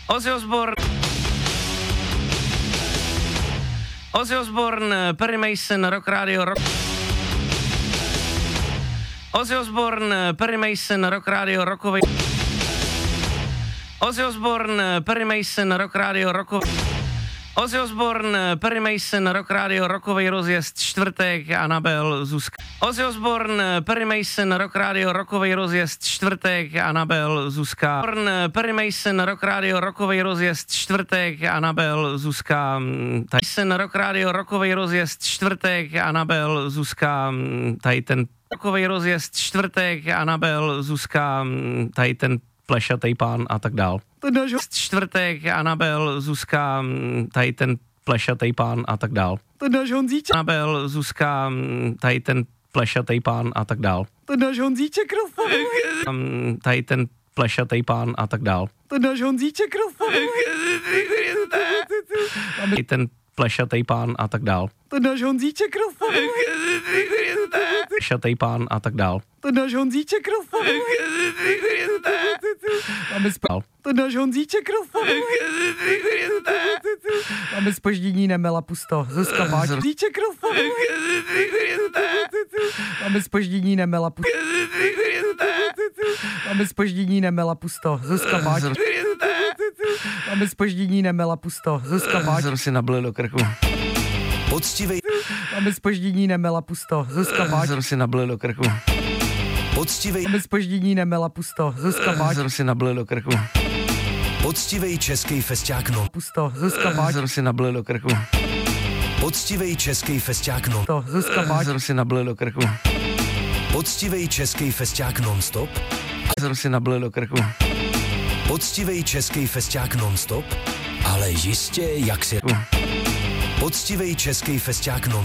Ozzy Osbourne, Perry Mason, Rock Radio, Ozzy Osbourne, Perry Mason, Rock Radio, rockový. Ozzy Osbourne, Perry Mason, Rock Radio, rockový. Ozzy Osbourne, Perry Mason, Rock Radio, rockový rozjezd, čtvrtek, Anabel, Zuzka. Ozzy Osbourne, Perry Mason, Rock Radio, rockový rozjezd, čtvrtek, Anabel, Zuzka. Perry Mason, Rock Radio, rockový rozjezd, čtvrtek, Anabel, Zuzka. Mason, Rock Radio, rockový rozjezd, čtvrtek, Anabel, Zuzka. Tady ten rockový rozjezd, čtvrtek, Anabel, Zuzka. Tady ten plešatej pán a tak dál. Čtvrtek, Anabel, Zuzka, tady ten plešatej pán a tak dál. To náš Honzíček. Anabel, Zuzka, tady ten plešatej pán a tak dál. To náš Honzíček rozsahuje. Tady ten plešatej pán a tak dál. To náš Honzíček rozsahuje. Tady ten plešatej pán a tak dál. To náš Honzíček rozsahuje. Plešatej pán a tak dál. To náš Honzíček rozsahuje. Máme spal. To náš Honzíček rozsahuje. Máme zpoždění, nemela pusto. Zuzka máč. Honzíček rozsahuje. Máme zpoždění, nemela pusto. Máme zpoždění, nemela pusto. Zuzka máč. Máme zpoždění, nemela pusto. Zuzka máč. Jsem si nabil do krku. Poctivej. Máme zpoždění, nemela pusto. Zuzka máč. Jsem si nabil do krku. Poctivej. Máme zpoždění, nemela pusto. Zuzka máč. Jsem si nabil do krku. Poctivej český festiák nom. Pusto. Zuzka máč. Jsem si nabil do krku. Poctivej český festiák nom. To. Zuzka máč. Jsem si nabil do krku. Poctivej český festiák non-stop. Jsem si nabil do krku. Poctivej český festiák non-stop. Ale jistě, jak si... Poctivej český festiák non